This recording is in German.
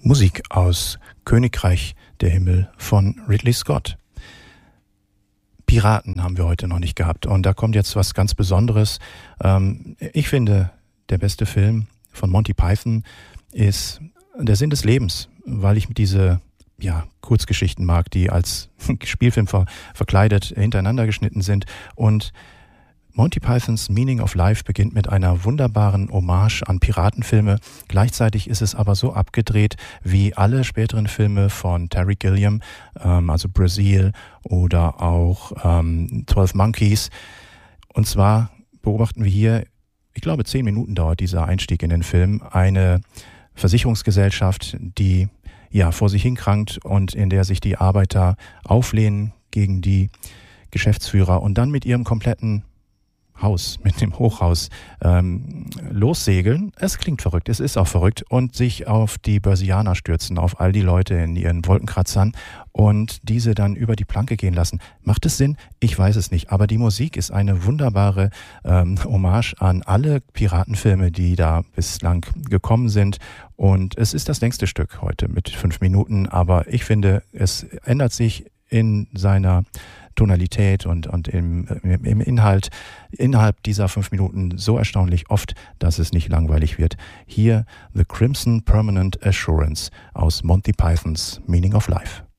Musik aus Königreich der Himmel von Ridley Scott. Piraten haben wir heute noch nicht gehabt und da kommt jetzt was ganz Besonderes. Ich finde, der beste Film von Monty Python ist Der Sinn des Lebens, weil ich diese Kurzgeschichten mag, die als Spielfilm verkleidet hintereinander geschnitten sind. Und Monty Pythons Meaning of Life beginnt mit einer wunderbaren Hommage an Piratenfilme. Gleichzeitig ist es aber so abgedreht wie alle späteren Filme von Terry Gilliam, also Brazil oder auch 12 Monkeys. Und zwar beobachten wir hier, ich glaube 10 Minuten dauert dieser Einstieg in den Film, eine Versicherungsgesellschaft, die vor sich hinkrankt und in der sich die Arbeiter auflehnen gegen die Geschäftsführer und dann mit ihrem kompletten Haus, mit dem Hochhaus lossegeln. Es klingt verrückt, es ist auch verrückt und sich auf die Börsianer stürzen, auf all die Leute in ihren Wolkenkratzern und diese dann über die Planke gehen lassen. Macht es Sinn? Ich weiß es nicht, aber die Musik ist eine wunderbare Hommage an alle Piratenfilme, die da bislang gekommen sind und es ist das längste Stück heute mit 5 Minuten, aber ich finde, es ändert sich in seiner Tonalität und im Inhalt innerhalb dieser 5 Minuten so erstaunlich oft, dass es nicht langweilig wird. Hier The Crimson Permanent Assurance aus Monty Pythons Meaning of Life.